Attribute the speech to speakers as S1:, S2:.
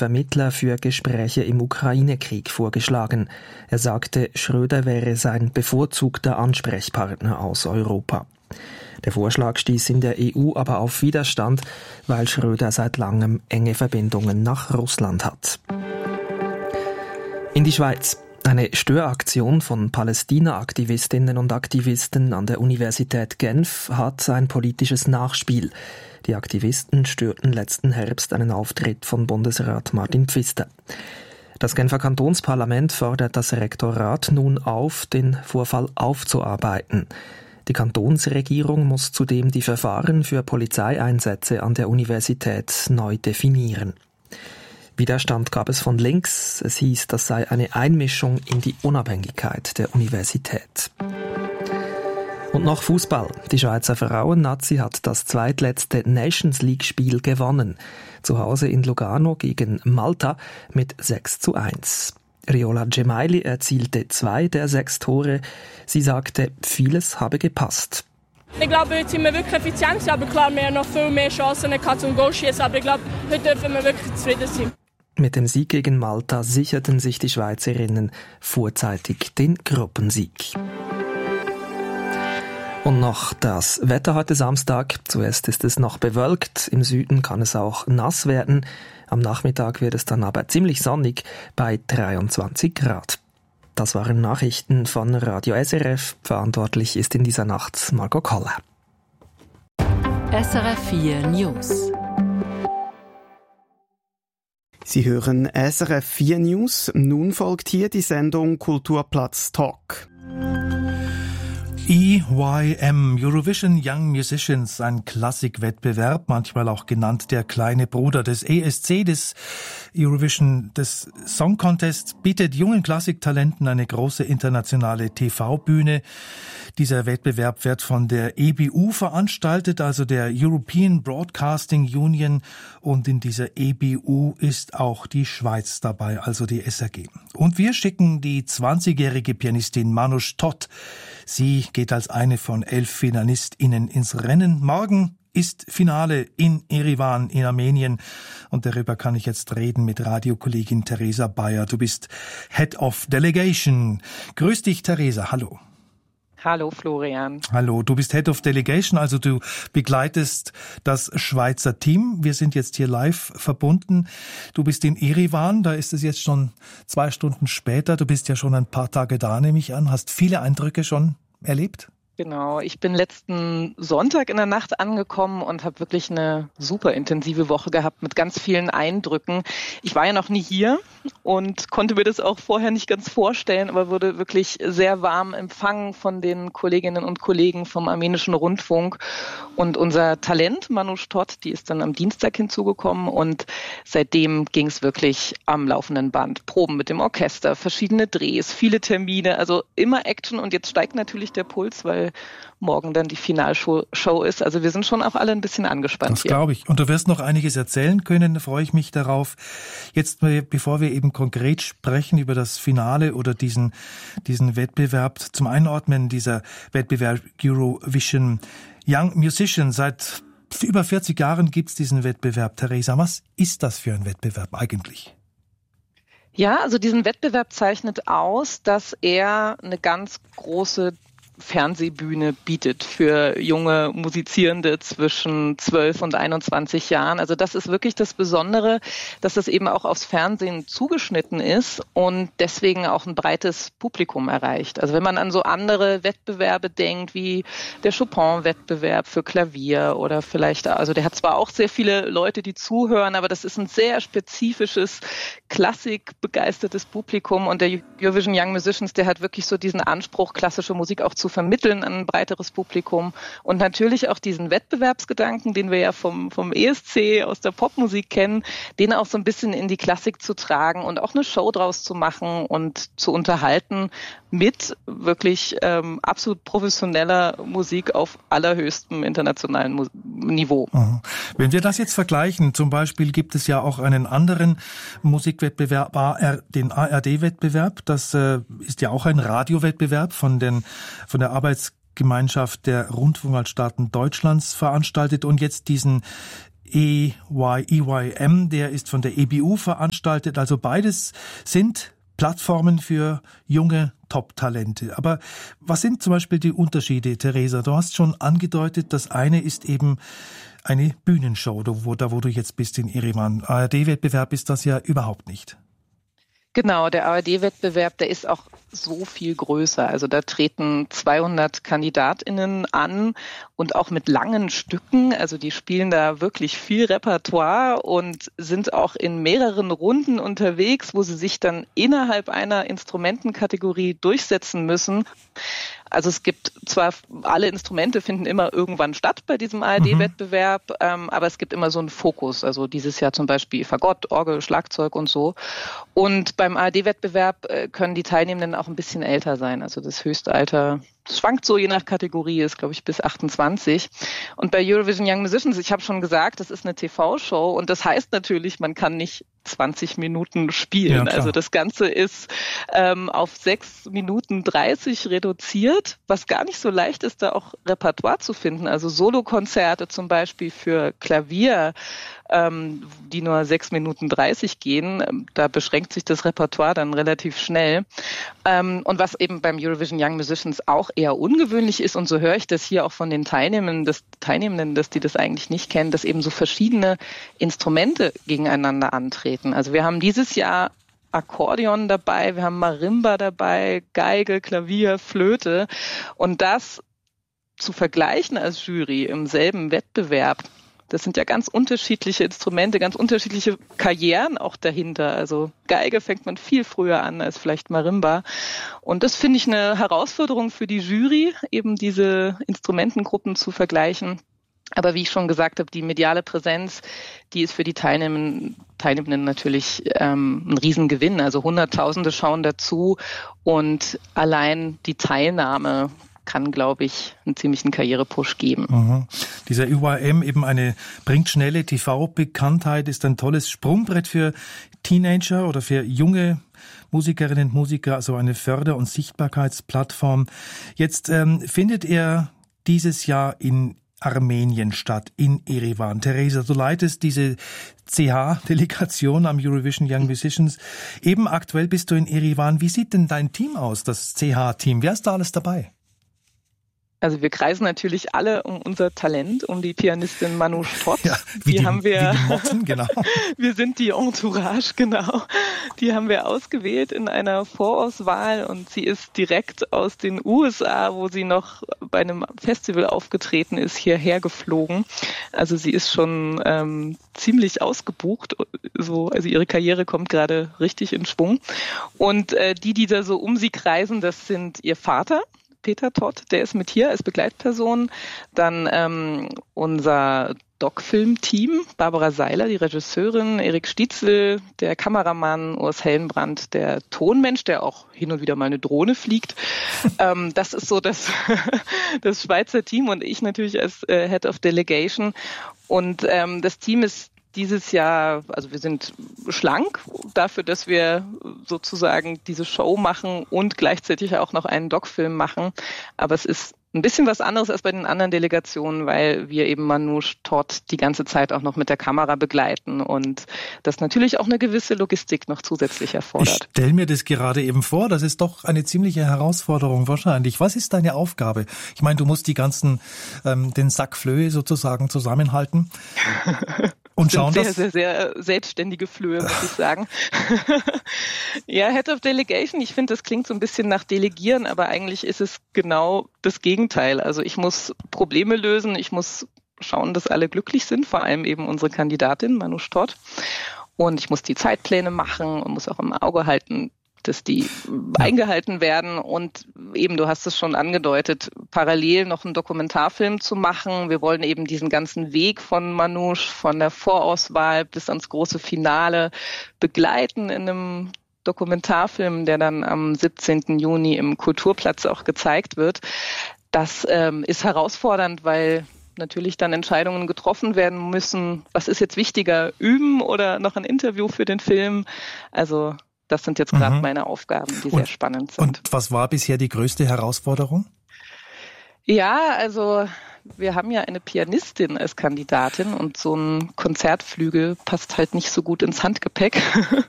S1: Vermittler für Gespräche im Ukraine-Krieg vorgeschlagen. Er sagte, Schröder wäre sein bevorzugter Ansprechpartner aus Europa. Der Vorschlag stieß in der EU aber auf Widerstand, weil Schröder seit langem enge Verbindungen nach Russland hat. In die Schweiz. Eine Störaktion von Palästina-Aktivistinnen und Aktivisten an der Universität Genf hat ein politisches Nachspiel. Die Aktivisten störten letzten Herbst einen Auftritt von Bundesrat Martin Pfister. Das Genfer Kantonsparlament fordert das Rektorat nun auf, den Vorfall aufzuarbeiten. Die Kantonsregierung muss zudem die Verfahren für Polizeieinsätze an der Universität neu definieren. Widerstand gab es von links. Es hieß, das sei eine Einmischung in die Unabhängigkeit der Universität. Und noch Fußball. Die Schweizer Frauen-Nazi hat das zweitletzte Nations-League-Spiel gewonnen. Zu Hause in Lugano gegen Malta mit 6:1. Riola Gemayli erzielte 2 der 6 Tore. Sie sagte, vieles habe gepasst.
S2: Ich glaube, heute sind wir wirklich effizient, aber klar, wir haben noch viel mehr Chancen zum Goal schießen, aber ich glaube, heute dürfen wir wirklich zufrieden sein.
S1: Mit dem Sieg gegen Malta sicherten sich die Schweizerinnen vorzeitig den Gruppensieg. Und noch das Wetter heute Samstag. Zuerst ist es noch bewölkt, im Süden kann es auch nass werden. Am Nachmittag wird es dann aber ziemlich sonnig bei 23 Grad. Das waren Nachrichten von Radio SRF. Verantwortlich ist in dieser Nacht Margot Koller.
S3: SRF 4 News.
S4: Sie hören SRF 4 News. Nun folgt hier die Sendung Kulturplatz Talk.
S5: EYM, Eurovision Young Musicians, ein Klassikwettbewerb, manchmal auch genannt der kleine Bruder des ESC, des Eurovision, des Song Contest, bietet jungen Klassiktalenten eine große internationale TV-Bühne. Dieser Wettbewerb wird von der EBU veranstaltet, also der European Broadcasting Union, und in dieser EBU ist auch die Schweiz dabei, also die SRG. Und wir schicken die 20-jährige Pianistin Manoush Todt. Sie geht als eine von 11 FinalistInnen ins Rennen. Morgen ist Finale in Erivan in Armenien und darüber kann ich jetzt reden mit Radiokollegin Theresa Bayer. Du bist Head of Delegation. Grüß dich, Theresa. Hallo.
S6: Hallo Florian.
S5: Hallo, du bist Head of Delegation, also du begleitest das Schweizer Team. Wir sind jetzt hier live verbunden. Du bist in Erivan, da ist es jetzt schon 2 Stunden später. Du bist ja schon ein paar Tage da, nehme ich an. Hast viele Eindrücke schon erlebt?
S6: Genau, ich bin letzten Sonntag in der Nacht angekommen und habe wirklich eine super intensive Woche gehabt mit ganz vielen Eindrücken. Ich war ja noch nie hier und konnte mir das auch vorher nicht ganz vorstellen, aber wurde wirklich sehr warm empfangen von den Kolleginnen und Kollegen vom armenischen Rundfunk. Und unser Talent, Manoush Todt, die ist dann am Dienstag hinzugekommen und seitdem ging es wirklich am laufenden Band. Proben mit dem Orchester, verschiedene Drehs, viele Termine, also immer Action und jetzt steigt natürlich der Puls, weil morgen dann die Finalshow ist. Also wir sind schon auch alle ein bisschen angespannt.
S5: Das glaube ich. Und du wirst noch einiges erzählen können, da freue ich mich darauf. Jetzt, bevor wir eben konkret sprechen über das Finale oder diesen Wettbewerb zum Einordnen, dieser Wettbewerb Eurovision Young Musician, seit über 40 Jahren gibt es diesen Wettbewerb. Theresa, was ist das für ein Wettbewerb eigentlich?
S6: Ja, also diesen Wettbewerb zeichnet aus, dass er eine ganz große Fernsehbühne bietet für junge Musizierende zwischen 12 und 21 Jahren. Also das ist wirklich das Besondere, dass das eben auch aufs Fernsehen zugeschnitten ist und deswegen auch ein breites Publikum erreicht. Also wenn man an so andere Wettbewerbe denkt, wie der Chopin-Wettbewerb für Klavier oder vielleicht, also der hat zwar auch sehr viele Leute, die zuhören, aber das ist ein sehr spezifisches, klassikbegeistertes Publikum und der Eurovision Young Musicians, der hat wirklich so diesen Anspruch, klassische Musik auch zu vermitteln an ein breiteres Publikum und natürlich auch diesen Wettbewerbsgedanken, den wir ja vom ESC aus der Popmusik kennen, den auch so ein bisschen in die Klassik zu tragen und auch eine Show draus zu machen und zu unterhalten mit wirklich absolut professioneller Musik auf allerhöchstem internationalen Niveau.
S5: Wenn wir das jetzt vergleichen, zum Beispiel gibt es ja auch einen anderen Musikwettbewerb, den ARD-Wettbewerb, das ist ja auch ein Radiowettbewerb von der Arbeitsgemeinschaft der Rundfunkanstalten Deutschlands veranstaltet und jetzt diesen EYM, der ist von der EBU veranstaltet. Also beides sind Plattformen für junge Top-Talente. Aber was sind zum Beispiel die Unterschiede, Theresa? Du hast schon angedeutet, das eine ist eben eine Bühnenshow, wo du jetzt bist in Erevan. ARD-Wettbewerb ist das ja überhaupt nicht.
S6: Genau, der ARD-Wettbewerb, der ist auch so viel größer. Also da treten 200 KandidatInnen an und auch mit langen Stücken. Also die spielen da wirklich viel Repertoire und sind auch in mehreren Runden unterwegs, wo sie sich dann innerhalb einer Instrumentenkategorie durchsetzen müssen. Also es gibt zwar, alle Instrumente finden immer irgendwann statt bei diesem ARD-Wettbewerb, aber es gibt immer so einen Fokus. Also dieses Jahr zum Beispiel Fagott, Orgel, Schlagzeug und so. Und beim ARD-Wettbewerb können die Teilnehmenden auch ein bisschen älter sein. Also das Höchstalter, das schwankt so je nach Kategorie, ist glaube ich bis 28. Und bei Eurovision Young Musicians, ich habe schon gesagt, das ist eine TV-Show und das heißt natürlich, man kann nicht 20 Minuten spielen. Ja, also das Ganze ist auf 6 Minuten 30 reduziert, was gar nicht so leicht ist, da auch Repertoire zu finden. Also Solokonzerte zum Beispiel für Klavier, die nur 6 Minuten 30 gehen, da beschränkt sich das Repertoire dann relativ schnell. Und was eben beim Eurovision Young Musicians auch eher ungewöhnlich ist, und so höre ich das hier auch von den Teilnehmenden, dass die das eigentlich nicht kennen, dass eben so verschiedene Instrumente gegeneinander antreten. Also wir haben dieses Jahr Akkordeon dabei, wir haben Marimba dabei, Geige, Klavier, Flöte. Und das zu vergleichen als Jury im selben Wettbewerb, das sind ja ganz unterschiedliche Instrumente, ganz unterschiedliche Karrieren auch dahinter. Also Geige fängt man viel früher an als vielleicht Marimba. Und das finde ich eine Herausforderung für die Jury, eben diese Instrumentengruppen zu vergleichen. Aber wie ich schon gesagt habe, die mediale Präsenz, die ist für die Teilnehmenden natürlich ein Riesengewinn. Also Hunderttausende schauen dazu und allein die Teilnahme kann, glaube ich, einen ziemlichen Karrierepush geben.
S5: Mhm. Dieser EYM, eben bringt schnelle TV-Bekanntheit, ist ein tolles Sprungbrett für Teenager oder für junge Musikerinnen und Musiker, also eine Förder- und Sichtbarkeitsplattform. Jetzt findet er dieses Jahr in Armenien statt, in Erevan. Theresa, du leitest diese CH-Delegation am Eurovision Young Musicians. Eben aktuell bist du in Erevan. Wie sieht denn dein Team aus, das CH-Team? Wer ist da alles dabei?
S6: Also wir kreisen natürlich alle um unser Talent, um die Pianistin Manoush Todt.
S5: Ja, wie die Motten, genau.
S6: Wir sind die Entourage, genau. Die haben wir ausgewählt in einer Vorauswahl und sie ist direkt aus den USA, wo sie noch bei einem Festival aufgetreten ist, hierher geflogen. Also sie ist schon ziemlich ausgebucht. Also ihre Karriere kommt gerade richtig in Schwung. Und die da so um sie kreisen, das sind ihr Vater, Peter Todt, der ist mit hier als Begleitperson. Dann unser Doc-Film-Team, Barbara Seiler, die Regisseurin, Erik Stietzel, der Kameramann, Urs Hellenbrand, der Tonmensch, der auch hin und wieder mal eine Drohne fliegt. Das ist so das Schweizer Team und ich natürlich als Head of Delegation. Und das Team ist dieses Jahr, also wir sind schlank dafür, dass wir sozusagen diese Show machen und gleichzeitig auch noch einen Doc-Film machen. Aber es ist ein bisschen was anderes als bei den anderen Delegationen, weil wir eben Manoush Todt die ganze Zeit auch noch mit der Kamera begleiten und das natürlich auch eine gewisse Logistik noch zusätzlich erfordert.
S5: Ich stelle mir das gerade eben vor, das ist doch eine ziemliche Herausforderung wahrscheinlich. Was ist deine Aufgabe? Ich meine, du musst den Sack Flöhe sozusagen zusammenhalten. Und schauen,
S6: sehr selbstständige Flöhe, muss ich sagen. Ja, Head of Delegation, ich finde, das klingt so ein bisschen nach Delegieren, aber eigentlich ist es genau das Gegenteil. Also ich muss Probleme lösen, ich muss schauen, dass alle glücklich sind, vor allem eben unsere Kandidatin Manoush Todt. Und ich muss die Zeitpläne machen und muss auch im Auge halten, dass die eingehalten werden und eben, du hast es schon angedeutet, parallel noch einen Dokumentarfilm zu machen. Wir wollen eben diesen ganzen Weg von Manoush, von der Vorauswahl bis ans große Finale begleiten in einem Dokumentarfilm, der dann am 17. Juni im Kulturplatz auch gezeigt wird. Das ist herausfordernd, weil natürlich dann Entscheidungen getroffen werden müssen. Was ist jetzt wichtiger, üben oder noch ein Interview für den Film? Also das sind jetzt gerade meine Aufgaben, die sehr spannend sind.
S5: Und was war bisher die größte Herausforderung?
S6: Ja, also wir haben ja eine Pianistin als Kandidatin und so ein Konzertflügel passt halt nicht so gut ins Handgepäck.